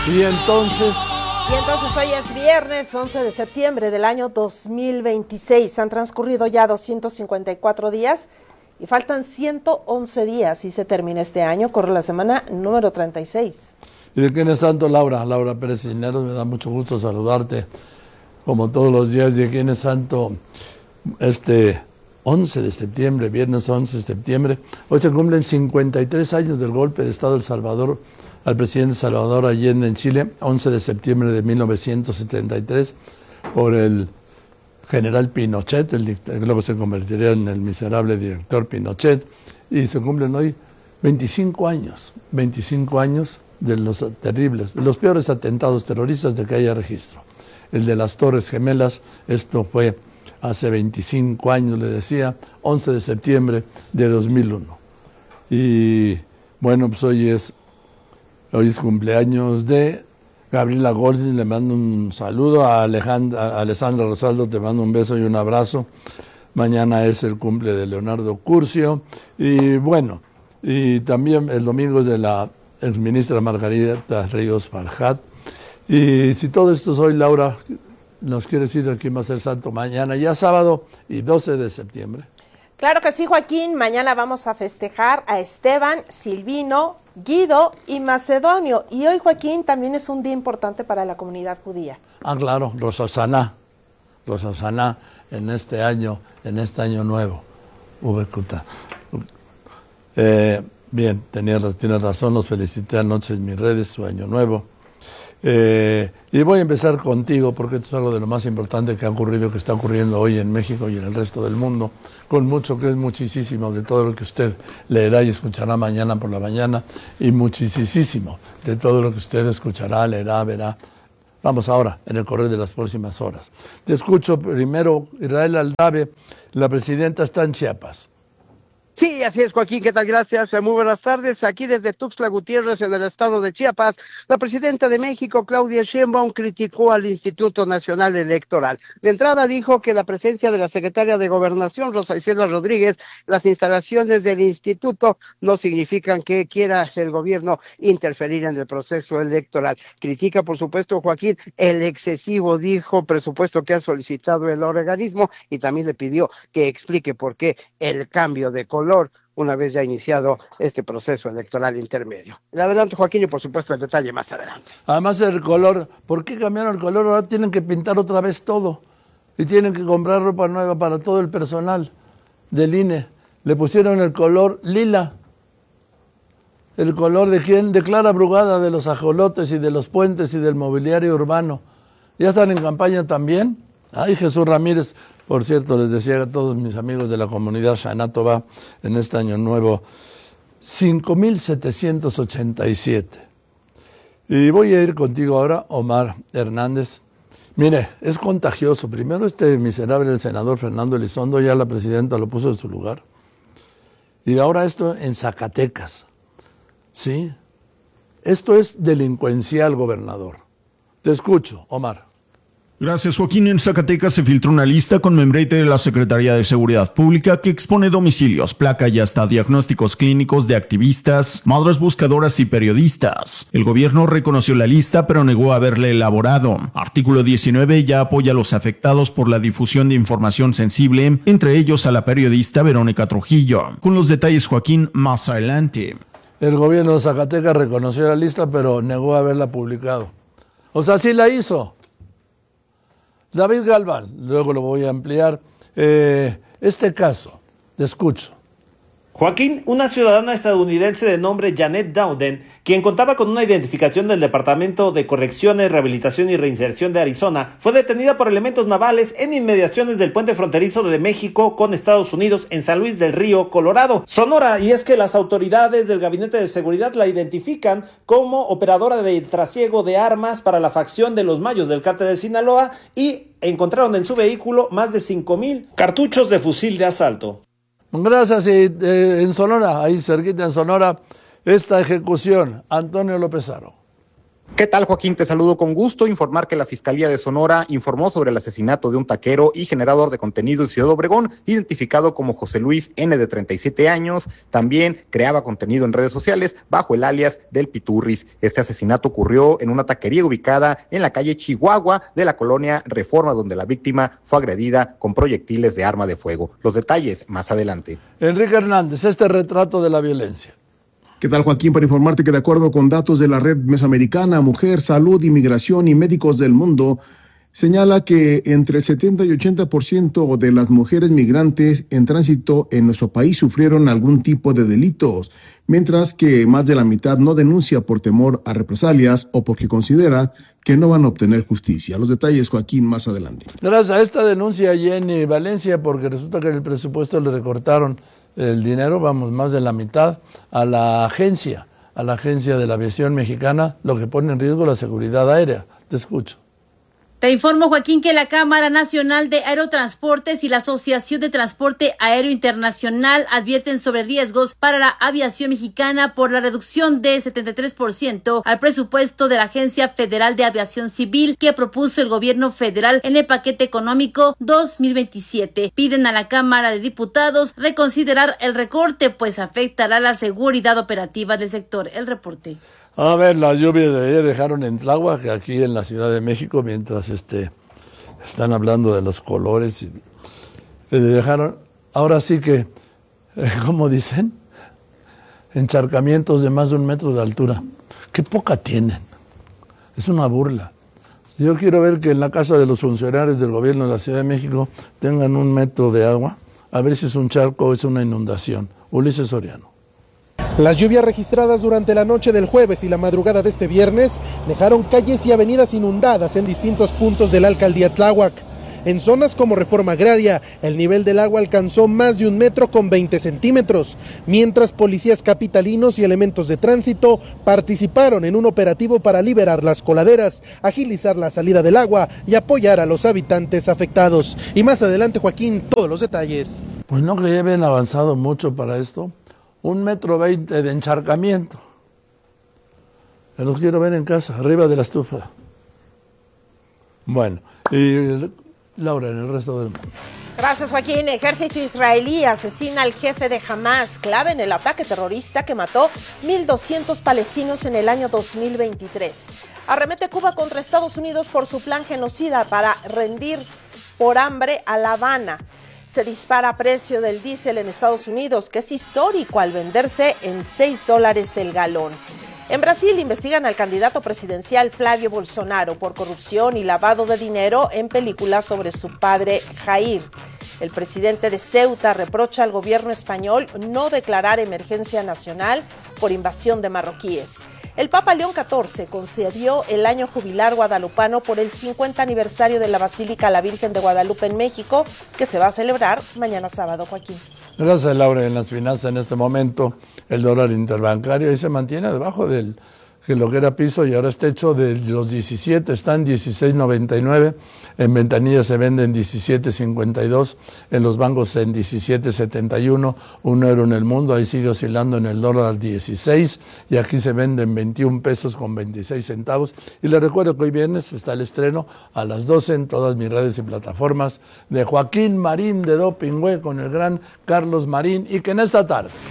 Y entonces hoy es viernes 11 de septiembre del año 2026. Han transcurrido ya 254 días y faltan 111 días y se termina este año. Corre la semana número 36. ¿Y de quién es santo? Laura Pérez Cisneros, me da mucho gusto saludarte como todos los días. ¿De quién es santo? 11 de septiembre, viernes 11 de septiembre. Hoy se cumplen 53 años del golpe de Estado de El Salvador al presidente Salvador Allende en Chile, 11 de septiembre de 1973, por el general Pinochet, el que luego se convertiría en el miserable director Pinochet, y se cumplen hoy 25 años de los terribles, de los peores atentados terroristas de que haya registro. El de las Torres Gemelas, esto fue hace 25 años, le decía, 11 de septiembre de 2001. Y bueno, pues hoy es cumpleaños de Gabriela Goldstein, le mando un saludo, a Alessandra Rosaldo te mando un beso y un abrazo. Mañana es el cumple de Leonardo Curcio, y bueno, y también el domingo es de la exministra Margarita Ríos Farjat. Y si todo esto es hoy, Laura, ¿nos quiere decir de quién va a ser santo mañana? Ya sábado y 12 de septiembre. Claro que sí, Joaquín. Mañana vamos a festejar a Esteban, Silvino, Guido y Macedonio. Y hoy, Joaquín, también es un día importante para la comunidad judía. Ah, claro, Rosh Hashanah en este año nuevo. Bien, tienes razón, los felicité anoche en mis redes, su año nuevo. Y voy a empezar contigo porque esto es algo de lo más importante que ha ocurrido, que está ocurriendo hoy en México y en el resto del mundo, con mucho, que es muchísimo de todo lo que usted leerá y escuchará mañana por la mañana, y muchísimo de todo lo que usted escuchará, leerá, verá. Vamos ahora, en el correr de las próximas horas. Te escucho primero, Israel Aldave, la presidenta está en Chiapas. Sí, así es, Joaquín, ¿qué tal? Gracias, muy buenas tardes. Aquí desde Tuxtla Gutiérrez, en el estado de Chiapas, la presidenta de México, Claudia Sheinbaum, criticó al Instituto Nacional Electoral. De entrada dijo que la presencia de la secretaria de Gobernación, Rosa Isela Rodríguez, las instalaciones del instituto no significan que quiera el gobierno interferir en el proceso electoral. Critica, por supuesto, Joaquín, el excesivo, dijo, presupuesto que ha solicitado el organismo, y también le pidió que explique por qué el cambio de color una vez ya iniciado este proceso electoral intermedio. Adelante, Joaquín, y por supuesto el detalle más adelante. Además el color, ¿por qué cambiaron el color? Ahora tienen que pintar otra vez todo y tienen que comprar ropa nueva para todo el personal del INE. Le pusieron el color lila. ¿El color de quién? De Clara Brugada, de los ajolotes y de los puentes y del mobiliario urbano. ¿Ya están en campaña también? Ay, Jesús Ramírez. Por cierto, les decía a todos mis amigos de la comunidad Shana Tova en este año nuevo, 5,787. Y voy a ir contigo ahora, Omar Hernández. Mire, es contagioso. Primero miserable, el senador Fernando Elizondo, ya la presidenta lo puso en su lugar. Y ahora esto en Zacatecas. ¿Sí? Esto es delincuencial, gobernador. Te escucho, Omar. Gracias, Joaquín. En Zacatecas se filtró una lista con membrete de la Secretaría de Seguridad Pública que expone domicilios, placa y hasta diagnósticos clínicos de activistas, madres buscadoras y periodistas. El gobierno reconoció la lista, pero negó haberla elaborado. Artículo 19 ya apoya a los afectados por la difusión de información sensible, entre ellos a la periodista Verónica Trujillo. Con los detalles, Joaquín, más adelante. El gobierno de Zacatecas reconoció la lista, pero negó haberla publicado. O sea, sí la hizo. David Galván, luego lo voy a ampliar. Este caso, te escucho. Joaquín, una ciudadana estadounidense de nombre Janet Dowden, quien contaba con una identificación del Departamento de Correcciones, Rehabilitación y Reinserción de Arizona, fue detenida por elementos navales en inmediaciones del puente fronterizo de México con Estados Unidos en San Luis del Río, Colorado, Sonora, y es que las autoridades del Gabinete de Seguridad la identifican como operadora de trasiego de armas para la facción de los Mayos del Cártel de Sinaloa y encontraron en su vehículo más de 5,000 cartuchos de fusil de asalto. Gracias. Y en Sonora, ahí cerquita en Sonora, esta ejecución, Antonio López Haro. ¿Qué tal, Joaquín? Te saludo con gusto. Informar que la Fiscalía de Sonora informó sobre el asesinato de un taquero y generador de contenido en Ciudad Obregón, identificado como José Luis N., de 37 años. También creaba contenido en redes sociales bajo el alias del Piturris. Este asesinato ocurrió en una taquería ubicada en la calle Chihuahua de la colonia Reforma, donde la víctima fue agredida con proyectiles de arma de fuego. Los detalles más adelante. Enrique Hernández, este retrato de la violencia. ¿Qué tal, Joaquín? Para informarte que de acuerdo con datos de la Red Mesoamericana Mujer, Salud, Inmigración y Médicos del Mundo, señala que entre el 70 y 80% de las mujeres migrantes en tránsito en nuestro país sufrieron algún tipo de delitos, mientras que más de la mitad no denuncia por temor a represalias o porque considera que no van a obtener justicia. Los detalles, Joaquín, más adelante. Gracias a esta denuncia, Jenny Valencia, porque resulta que en el presupuesto le recortaron el dinero, vamos, más de la mitad, a la agencia de la aviación mexicana, lo que pone en riesgo la seguridad aérea. Te escucho. Te informo, Joaquín, que la Cámara Nacional de Aerotransportes y la Asociación de Transporte Aéreo Internacional advierten sobre riesgos para la aviación mexicana por la reducción de 73% al presupuesto de la Agencia Federal de Aviación Civil que propuso el gobierno federal en el paquete económico 2027. Piden a la Cámara de Diputados reconsiderar el recorte, pues afectará la seguridad operativa del sector. El reporte. A ver, las lluvias de ayer dejaron en Tláhuac, aquí en la Ciudad de México, mientras están hablando de los colores, y le dejaron, ahora sí que, ¿cómo dicen? Encharcamientos de más de 1 metro de altura. ¡Qué poca tienen! Es una burla. Yo quiero ver que en la casa de los funcionarios del gobierno de la Ciudad de México tengan 1 metro de agua, a ver si es un charco o es una inundación. Ulises Soriano. Las lluvias registradas durante la noche del jueves y la madrugada de este viernes dejaron calles y avenidas inundadas en distintos puntos de la alcaldía Tláhuac. En zonas como Reforma Agraria, el nivel del agua alcanzó más de 1 metro con 20 centímetros, mientras policías capitalinos y elementos de tránsito participaron en un operativo para liberar las coladeras, agilizar la salida del agua y apoyar a los habitantes afectados. Y más adelante, Joaquín, todos los detalles. Pues no que ya habían avanzado mucho para esto. 1,20 metro de encharcamiento. Me los quiero ver en casa, arriba de la estufa. Bueno, y Laura, en el resto del mundo. Gracias, Joaquín. Ejército israelí asesina al jefe de Hamas, clave en el ataque terrorista que mató 1,200 palestinos en el año 2023. Arremete Cuba contra Estados Unidos por su plan genocida para rendir por hambre a La Habana. Se dispara precio del diésel en Estados Unidos, que es histórico al venderse en $6 el galón. En Brasil investigan al candidato presidencial Flavio Bolsonaro por corrupción y lavado de dinero en películas sobre su padre Jair. El presidente de Ceuta reprocha al gobierno español no declarar emergencia nacional por invasión de marroquíes. El Papa León XIV concedió el año jubilar guadalupano por el 50 aniversario de la Basílica La Virgen de Guadalupe en México, que se va a celebrar mañana sábado, Joaquín. Gracias, Laura. En las finanzas en este momento el dólar interbancario ahí se mantiene debajo del que lo que era piso y ahora es techo de los 17, está en 16.99, en ventanillas se vende en 17.52, en los bancos en 17.71, €1 en el mundo, ahí sigue oscilando en el dólar al 16 y aquí se vende en 21 pesos con 26 centavos. Y les recuerdo que hoy viernes está el estreno a las 12 en todas mis redes y plataformas de Joaquín Marín de Dopingüe con el gran Carlos Marín y que en esta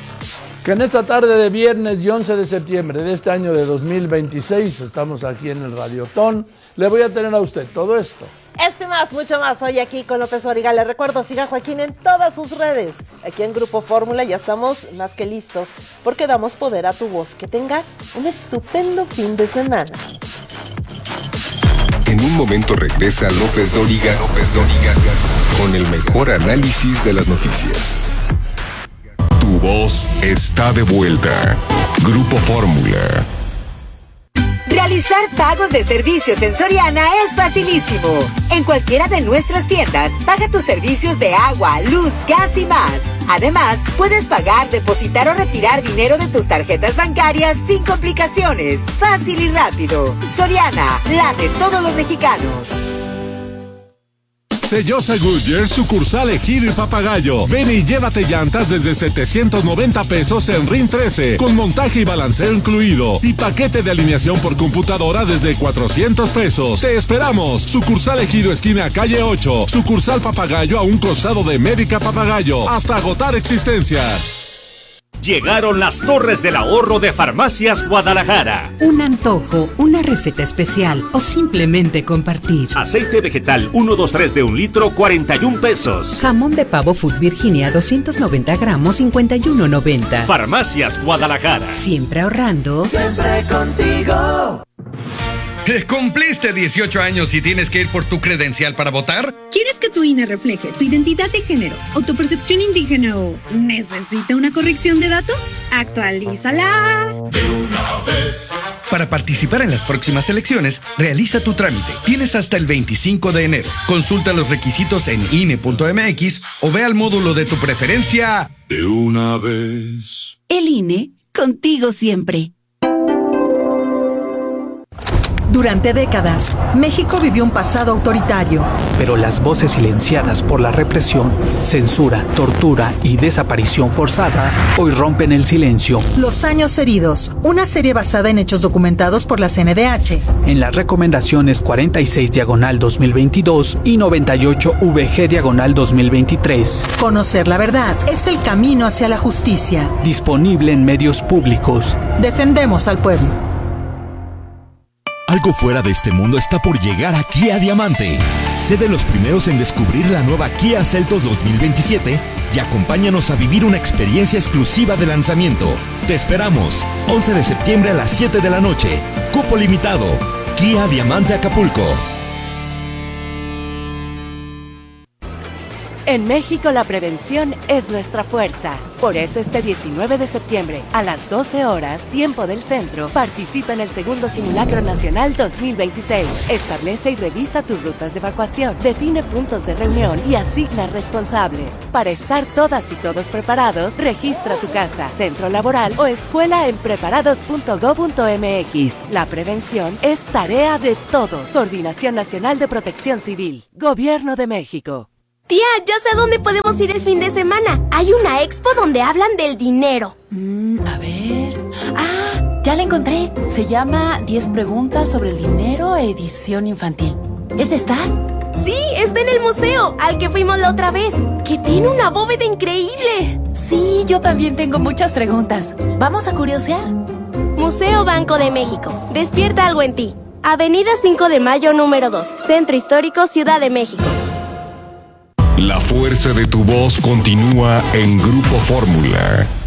tarde de viernes y 11 de septiembre de este año de 2026, estamos aquí en el Radiotón, le voy a tener a usted todo esto. Más, mucho más, hoy aquí con López Origa. Le recuerdo, siga a Joaquín en todas sus redes. Aquí en Grupo Fórmula ya estamos más que listos, porque damos poder a tu voz. Que tenga un estupendo fin de semana. En un momento regresa López Dóriga con el mejor análisis de las noticias. Tu voz está de vuelta. Grupo Fórmula. Realizar pagos de servicios en Soriana es facilísimo. En cualquiera de nuestras tiendas, paga tus servicios de agua, luz, gas y más. Además, puedes pagar, depositar o retirar dinero de tus tarjetas bancarias sin complicaciones. Fácil y rápido. Soriana, la de todos los mexicanos. Sellosa Goodyear, sucursal Ejido y Papagayo. Ven y llévate llantas desde 790 pesos en RIN 13, con montaje y balanceo incluido. Y paquete de alineación por computadora desde 400 pesos. Te esperamos. Sucursal Ejido, esquina calle 8. Sucursal Papagayo, a un costado de Médica Papagayo. Hasta agotar existencias. Llegaron las Torres del Ahorro de Farmacias Guadalajara. Un antojo, una receta especial o simplemente compartir. Aceite vegetal 123 de 1 litro, 41 pesos. Jamón de pavo Food Virginia 290 gramos, 51.90. Farmacias Guadalajara. Siempre ahorrando. Siempre contigo. ¿Cumpliste 18 años y tienes que ir por tu credencial para votar? ¿Quieres que tu INE refleje tu identidad de género o tu percepción indígena o necesita una corrección de datos? ¡Actualízala! De una vez. Para participar en las próximas elecciones, realiza tu trámite. Tienes hasta el 25 de enero. Consulta los requisitos en INE.mx o ve al módulo de tu preferencia. De una vez. El INE, contigo siempre. Durante décadas, México vivió un pasado autoritario. Pero las voces silenciadas por la represión, censura, tortura y desaparición forzada hoy rompen el silencio. Los años heridos, una serie basada en hechos documentados por la CNDH. En las recomendaciones 46/2022 y 98VG/2023. Conocer la verdad es el camino hacia la justicia. Disponible en medios públicos. Defendemos al pueblo. Algo fuera de este mundo está por llegar a Kia Diamante. Sé de los primeros en descubrir la nueva Kia Seltos 2027 y acompáñanos a vivir una experiencia exclusiva de lanzamiento. Te esperamos, 11 de septiembre a las 7 de la noche. Cupo limitado. Kia Diamante Acapulco. En México la prevención es nuestra fuerza. Por eso este 19 de septiembre, a las 12 horas, tiempo del centro, participa en el segundo Simulacro Nacional 2026. Establece y revisa tus rutas de evacuación, define puntos de reunión y asigna responsables. Para estar todas y todos preparados, registra tu casa, centro laboral o escuela en preparados.go.mx. La prevención es tarea de todos. Coordinación Nacional de Protección Civil. Gobierno de México. Tía, ya sé dónde podemos ir el fin de semana. Hay una expo donde hablan del dinero. A ver... ¡Ah! Ya la encontré. Se llama 10 preguntas sobre el dinero, edición infantil. ¿Es esta? Sí, está en el museo, al que fuimos la otra vez, que tiene una bóveda increíble. Sí, yo también tengo muchas preguntas. ¿Vamos a curiosear? Museo Banco de México. Despierta algo en ti. Avenida 5 de Mayo, número 2. Centro Histórico, Ciudad de México. La fuerza de tu voz continúa en Grupo Fórmula.